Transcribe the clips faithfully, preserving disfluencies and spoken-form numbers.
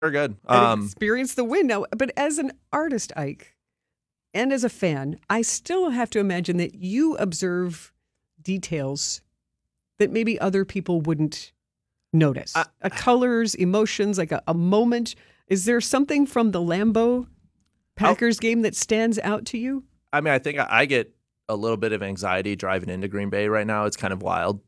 We're good. and Um, experience the win now. But as an artist, Ike, and as a fan, I still have to imagine that you observe details that maybe other people wouldn't notice. I- uh, colors, emotions, like a, a moment. Is there something from the Lambeau Packers game that stands out to you? I mean, I think I, I get a little bit of anxiety driving into Green Bay right now. It's kind of wild.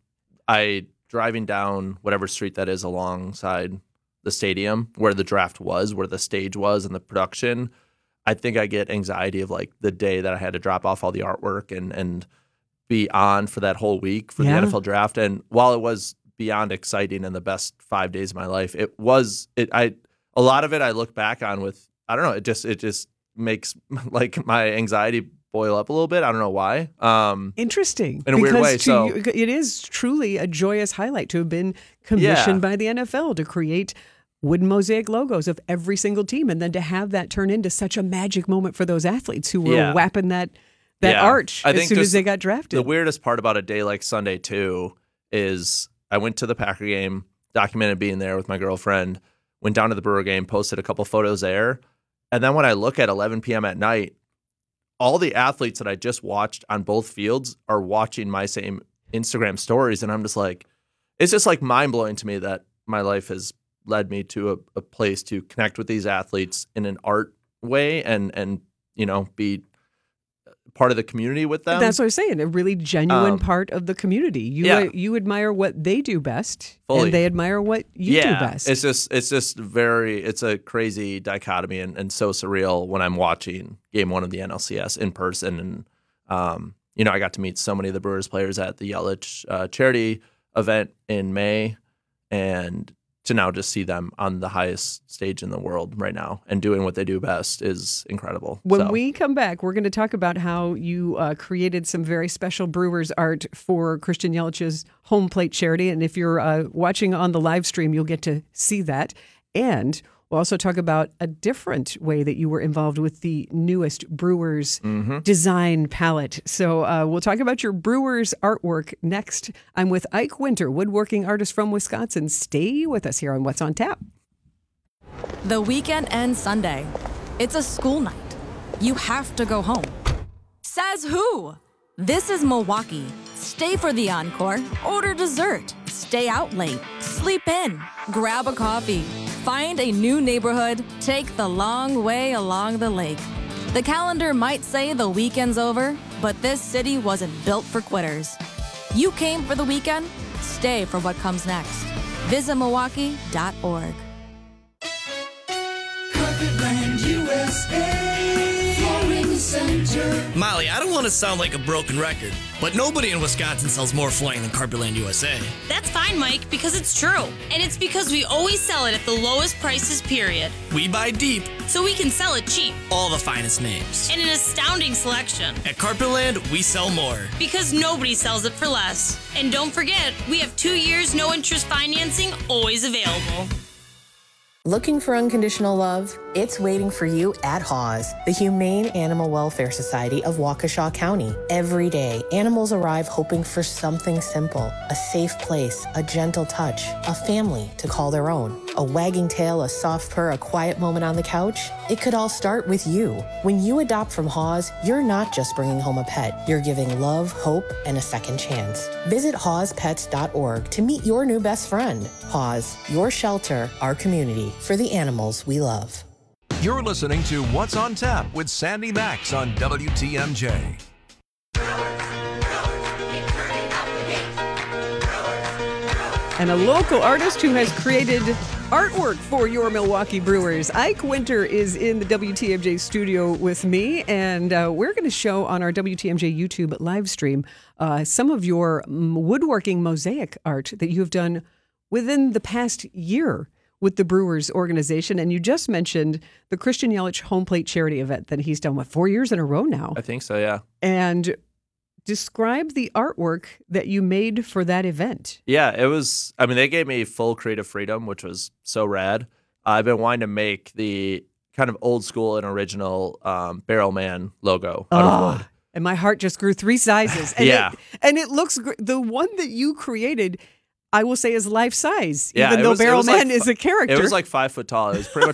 I driving down whatever street that is alongside the stadium where the draft was, where the stage was and the production. I think I get anxiety of like the day that I had to drop off all the artwork and and be on for that whole week for Yeah. the N F L draft. And while it was beyond exciting and the best five days of my life, it was it I a lot of it I look back on with I don't know, it just it just makes like my anxiety boil up a little bit. I don't know why. Um Interesting. In a weird Because way, to so- you, it is truly a joyous highlight to have been commissioned Yeah. by the N F L to create wooden mosaic logos of every single team, and then to have that turn into such a magic moment for those athletes who were Yeah. whapping that that Yeah. arch I as think soon as just they got drafted. The weirdest part about a day like Sunday too is I went to the Packer game, documented being there with my girlfriend, went down to the Brewer game, posted a couple photos there. And then when I look at eleven p.m. at night, all the athletes that I just watched on both fields are watching my same Instagram stories. And I'm just like, it's just like mind blowing to me that my life has led me to a, a place to connect with these athletes in an art way and, and, you know, be part of the community with them. That's what I was saying. A really genuine Um, part of the community. You yeah. uh, you admire what they do best, Fully. and they admire what you yeah, do best. It's just it's just very it's a crazy dichotomy and, and so surreal when I'm watching game one of the N L C S in person. And um, you know, I got to meet so many of the Brewers players at the Yelich uh, charity event in May, and to now just see them on the highest stage in the world right now and doing what they do best is incredible. When So, we come back, we're going to talk about how you uh, created some very special Brewers art for Christian Yelich's home plate charity. And if you're uh, watching on the live stream, you'll get to see that. And we'll also talk about a different way that you were involved with the newest Brewers Mm-hmm. design palette. So uh, we'll talk about your Brewers artwork next. I'm with Ike Winter, woodworking artist from Wisconsin. Stay with us here on What's on Tap. The weekend ends Sunday. It's a school night. You have to go home. Says who? This is Milwaukee. Stay for the encore. Order dessert. Stay out late. Sleep in. Grab a coffee. Find a new neighborhood. Take the long way along the lake. The calendar might say the weekend's over, but this city wasn't built for quitters. You came for the weekend? Stay for what comes next. Visit Milwaukee dot org. Carpetland U S A Flooring Center. Molly, I don't want to sound like a broken record, but nobody in Wisconsin sells more flooring than Carpetland U S A. That's fine, Mike, because it's true. And it's because we always sell it at the lowest prices, period. We buy deep, So we can sell it cheap all the finest names. and an astounding selection. At Carpetland, we sell more. Because nobody sells it for less. And don't forget, we have two years no interest financing always available. Looking for unconditional love? It's waiting for you at Haws, the Humane Animal Welfare Society of Waukesha County. Every day, animals arrive hoping for something simple, a safe place, a gentle touch, a family to call their own. A wagging tail, a soft purr, a quiet moment on the couch. It could all start with you. When you adopt from Haws, you're not just bringing home a pet, you're giving love, hope, and a second chance. Visit haws pets dot org to meet your new best friend. Haws, your shelter, our community, for the animals we love. You're listening to What's on Tap with Sandy Max on W T M J. And a local artist who has created artwork for your Milwaukee Brewers. Ike Winter is in the W T M J studio with me, and uh, we're going to show on our W T M J YouTube live stream uh, some of your mm, woodworking mosaic art that you have done within the past year with the Brewers organization. And you just mentioned the Christian Yelich home plate charity event that he's done, what, four years in a row now? I think so, yeah. And describe the artwork that you made for that event. Yeah, it was, I mean, they gave me full creative freedom, which was so rad. I've been wanting to make the kind of old school and original um, Barrel Man logo out of wood. And my heart just grew three sizes. And Yeah. It, and it looks great. The one that you created, I will say is life size, Yeah, even it though was- it Barrel was like Man is fi- a character. It was like five foot tall. It was pretty much